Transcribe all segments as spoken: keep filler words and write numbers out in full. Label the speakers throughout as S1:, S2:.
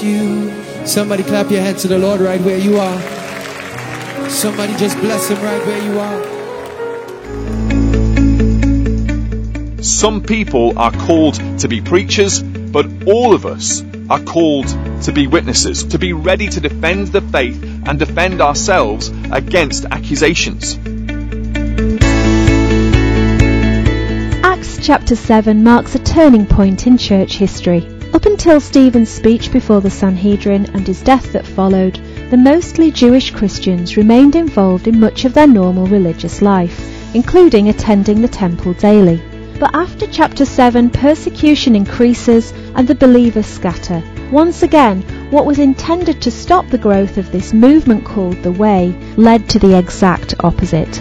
S1: you. Somebody clap your hands to the Lord right where you are. Somebody just bless him right where you are.
S2: Some people are called to be preachers, but all of us are called to be witnesses, to be ready to defend the faith and defend ourselves against accusations.
S3: Acts chapter seven marks a turning point in church history. Up until Stephen's speech before the Sanhedrin and his death that followed, the mostly Jewish Christians remained involved in much of their normal religious life, including attending the temple daily. But after chapter seven, persecution increases and the believers scatter. Once again, what was intended to stop the growth of this movement called the Way led to the exact opposite.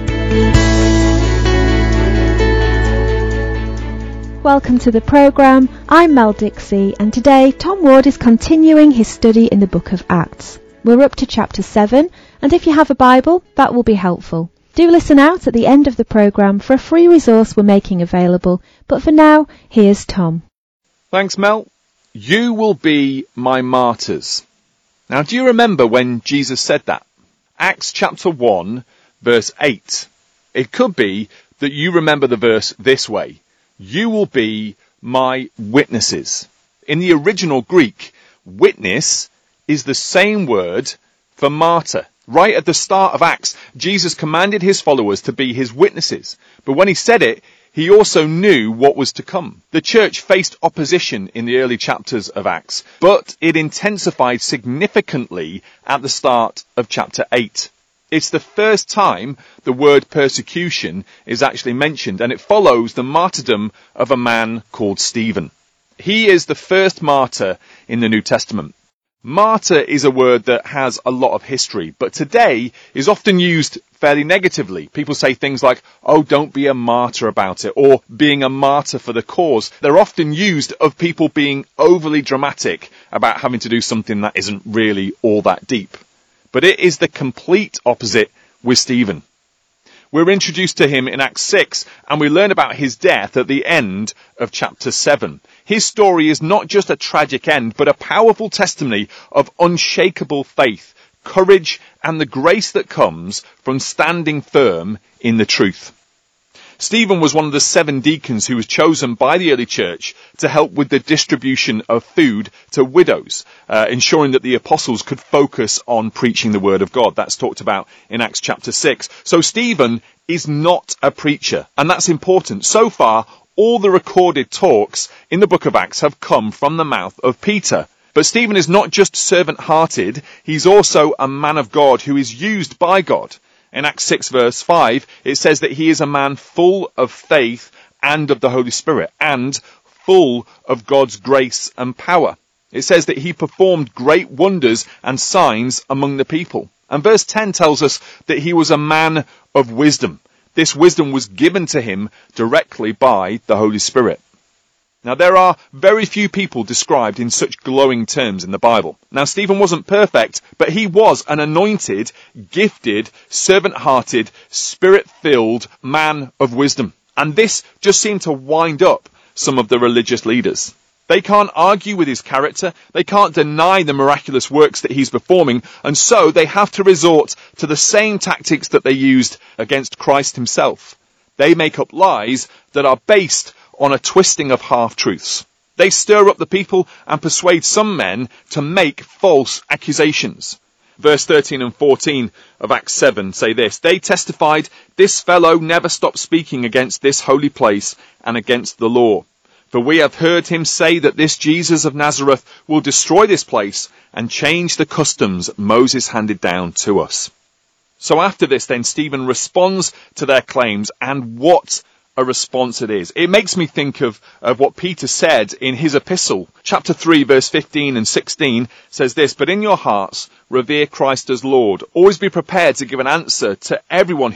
S3: Welcome to the programme. I'm Mel Dixie, and today Tom Ward is continuing his study in the book of Acts. We're up to chapter seven, and if you have a Bible, that will be helpful. Do listen out at the end of the programme for a free resource we're making available, but for now, here's Tom.
S2: Thanks, Mel. You will be my martyrs. Now, do you remember when Jesus said that? Acts chapter one, verse eight. It could be that you remember the verse this way. You will be my witnesses. In the original Greek, witness is the same word for martyr. Right at the start of Acts, Jesus commanded his followers to be his witnesses. But when he said it, he also knew what was to come. The church faced opposition in the early chapters of Acts, but it intensified significantly at the start of chapter eight. It's the first time the word persecution is actually mentioned, and it follows the martyrdom of a man called Stephen. He is the first martyr in the New Testament. Martyr is a word that has a lot of history, but today is often used fairly negatively. People say things like, oh, don't be a martyr about it, or being a martyr for the cause. They're often used of people being overly dramatic about having to do something that isn't really all that deep. But it is the complete opposite with Stephen. We're introduced to him in Acts six, and we learn about his death at the end of chapter seven. His story is not just a tragic end, but a powerful testimony of unshakable faith, courage, and the grace that comes from standing firm in the truth. Stephen was one of the seven deacons who was chosen by the early church to help with the distribution of food to widows, uh, ensuring that the apostles could focus on preaching the word of God. That's talked about in Acts chapter six. So Stephen is not a preacher, and that's important. So far, all the recorded talks in the book of Acts have come from the mouth of Peter. But Stephen is not just servant-hearted, he's also a man of God who is used by God. In Acts six verse five, it says that he is a man full of faith and of the Holy Spirit, and full of God's grace and power. It says that he performed great wonders and signs among the people. And verse ten tells us that he was a man of wisdom. This wisdom was given to him directly by the Holy Spirit. Now, there are very few people described in such glowing terms in the Bible. Now, Stephen wasn't perfect, but he was an anointed, gifted, servant-hearted, spirit-filled man of wisdom. And this just seemed to wind up some of the religious leaders. They can't argue with his character. They can't deny the miraculous works that he's performing. And so they have to resort to the same tactics that they used against Christ himself. They make up lies that are based on a twisting of half-truths. They stir up the people and persuade some men to make false accusations. Verse thirteen and fourteen of Acts seven say this: They testified, this fellow never stopped speaking against this holy place and against the law. For we have heard him say that this Jesus of Nazareth will destroy this place and change the customs Moses handed down to us. So after this, then, Stephen responds to their claims, and what a response it is. It makes me think of, of what Peter said in his epistle. Chapter three, verse fifteen and sixteen says this: But in your hearts, revere Christ as Lord. Always be prepared to give an answer to everyone